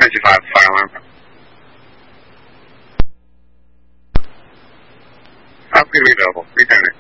emergency fire alarm. I'll be available. Return it.